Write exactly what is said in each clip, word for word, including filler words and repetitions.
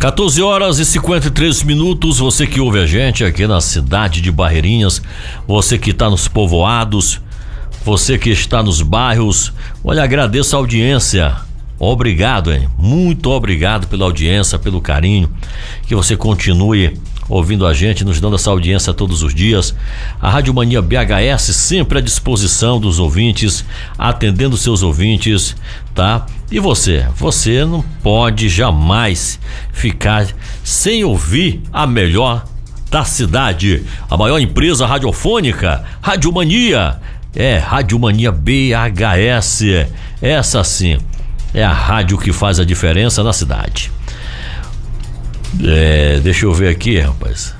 quatorze horas e cinquenta e três minutos, você que ouve a gente aqui na cidade de Barreirinhas, você que está nos povoados, você que está nos bairros, olha, agradeço a audiência, obrigado, hein? Muito obrigado pela audiência, pelo carinho, que você continue ouvindo a gente, nos dando essa audiência todos os dias. A Rádio Mania B H S sempre à disposição dos ouvintes, atendendo seus ouvintes, tá? E você, você não pode jamais ficar sem ouvir a melhor da cidade, a maior empresa radiofônica, Rádio Mania, é Rádio Mania B H S, essa sim é a rádio que faz a diferença na cidade. É, deixa eu ver aqui, rapaz.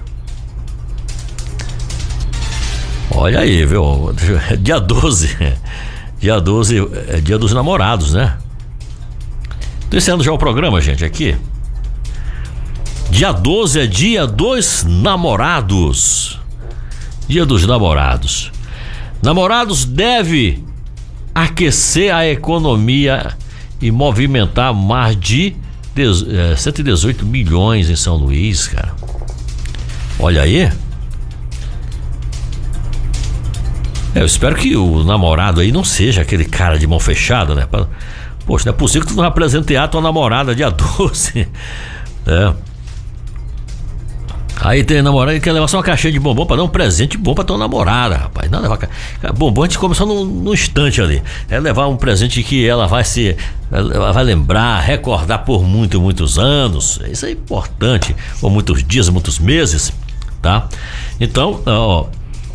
Olha aí, viu? Dia doze. Dia doze é dia dos namorados, né? Tô encerrando já o programa, gente, aqui. Dia doze é dia dos namorados. Dia dos namorados. Namorados deve aquecer a economia e movimentar mais de cento e dezoito milhões em São Luís, cara. Olha aí. É, eu espero que o namorado aí não seja aquele cara de mão fechada, né? Poxa, não é possível que tu não vai presentear a tua namorada dia doze. É. Aí tem namorado que quer levar só uma caixinha de bombom pra dar um presente bom pra tua namorada, rapaz. Não, levar ca... bombom a gente come só no, no instante ali. É levar um presente que ela vai se. Ela vai lembrar, recordar por muitos, muitos anos. Isso é importante. Por muitos dias, muitos meses, tá? Então, ó,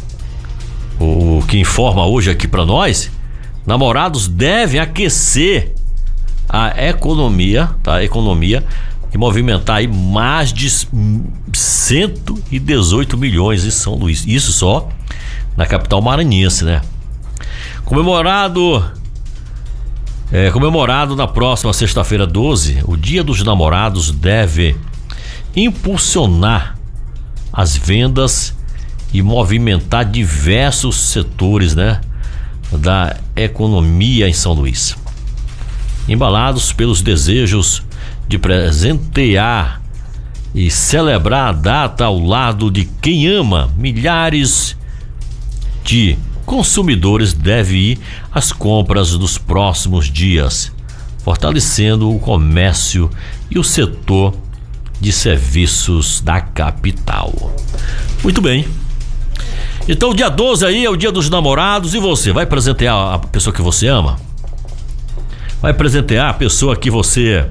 o que informa hoje aqui pra nós: namorados devem aquecer a economia, tá? A economia. E movimentar aí mais de cento e dezoito milhões em São Luís. Isso só na capital maranhense, né? Comemorado é, comemorado na próxima sexta-feira doze, o Dia dos Namorados deve impulsionar as vendas e movimentar diversos setores, né, da economia em São Luís. Embalados pelos desejos de presentear e celebrar a data ao lado de quem ama, milhares de consumidores devem ir às compras nos próximos dias, fortalecendo o comércio e o setor de serviços da capital. Muito bem. Então, dia doze aí é o Dia dos Namorados. E você, vai presentear a pessoa que você ama? Vai presentear a pessoa que você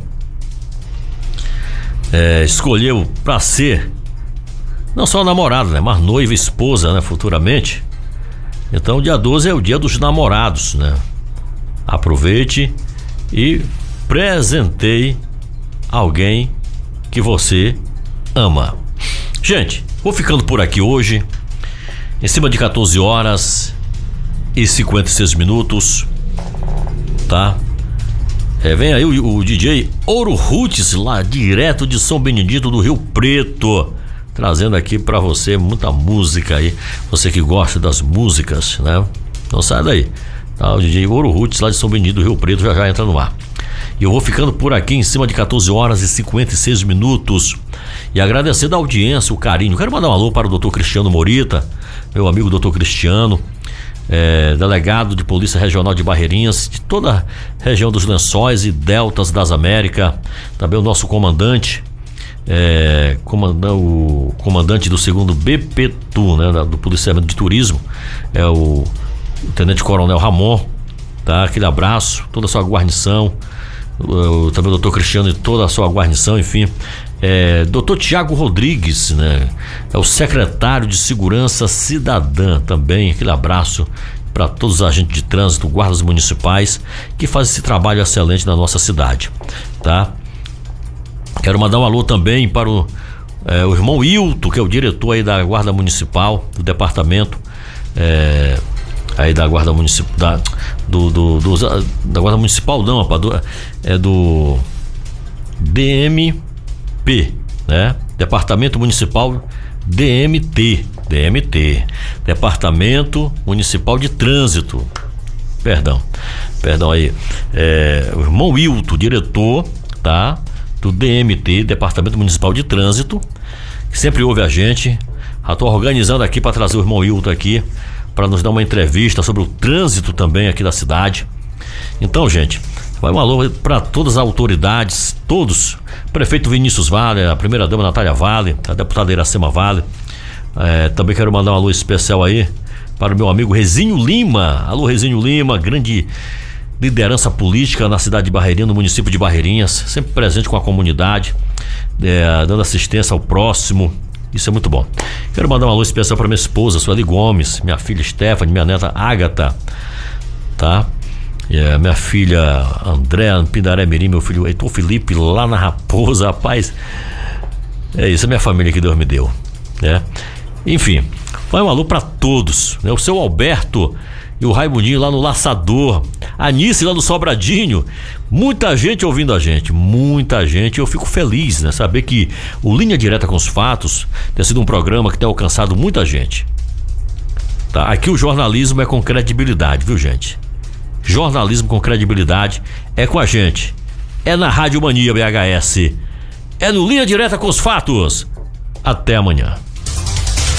É, escolheu para ser não só namorado, né, mas noiva, esposa, né, futuramente. Então, dia doze é o Dia dos Namorados, né? Aproveite e presenteie alguém que você ama. Gente, vou ficando por aqui hoje, em cima de quatorze horas e cinquenta e seis minutos, tá? É, vem aí o, o D J Ouro Roots, lá direto de São Benedito do Rio Preto, trazendo aqui pra você muita música aí, você que gosta das músicas, né? Então sai daí, tá? O D J Ouro Roots, lá de São Benedito do Rio Preto, já já entra no ar. E eu vou ficando por aqui em cima de quatorze horas e cinquenta e seis minutos, e agradecer da audiência, o carinho. Quero mandar um alô para o doutor Cristiano Morita, meu amigo doutor Cristiano, É, delegado de Polícia Regional de Barreirinhas, de toda a região dos Lençóis e Deltas das Américas. Também o nosso comandante, é, comandante, o comandante do segundo B P T U, né, do Policiamento de Turismo, é o, o Tenente Coronel Ramon, tá? Aquele abraço, toda a sua guarnição, o, também o doutor Cristiano e toda a sua guarnição, enfim. É, doutor Tiago Rodrigues, né? É o secretário de Segurança Cidadã também. Aquele abraço para todos os agentes de trânsito, guardas municipais que fazem esse trabalho excelente na nossa cidade, tá? Quero mandar um alô também para o, é, o irmão Hilton, que é o diretor aí da Guarda Municipal, do departamento é, aí da Guarda Municipal, da, do, do, do, da Guarda Municipal não, rapaz, do, é do D M P, né? Departamento Municipal D M T, D M T, Departamento Municipal de Trânsito, perdão, perdão aí, é, o irmão Hilton, diretor, tá? do D M T, Departamento Municipal de Trânsito, que sempre ouve a gente. Já estou organizando aqui para trazer o irmão Hilton aqui, para nos dar uma entrevista sobre o trânsito também aqui da cidade. Então, gente, vai um alô para todas as autoridades, todos, prefeito Vinícius Vale, a primeira dama Natália Vale, a deputada Iracema Vale. É, também quero mandar um alô especial aí para o meu amigo Rezinho Lima. Alô, Rezinho Lima, grande liderança política na cidade de Barreirinha, no município de Barreirinhas, sempre presente com a comunidade, é, dando assistência ao próximo. Isso é muito bom. Quero mandar um alô especial para minha esposa, Sueli Gomes, minha filha Stephanie, minha neta Ágata, tá? É, minha filha Andréa Pindaré Mirim, meu filho Heitor Felipe lá na Raposa, rapaz. É isso, é minha família que Deus me deu, né? Enfim, vai um alô pra todos, né? O seu Alberto e o Raimundinho lá no Laçador, a Nice lá no Sobradinho, muita gente ouvindo a gente, muita gente. Eu fico feliz, né? Saber que o Linha Direta com os Fatos tem sido um programa que tem alcançado muita gente, tá? Aqui o jornalismo é com credibilidade, viu, gente? Jornalismo com credibilidade é com a gente, é na Rádio Mania B H S, é no Linha Direta com os Fatos. Até amanhã.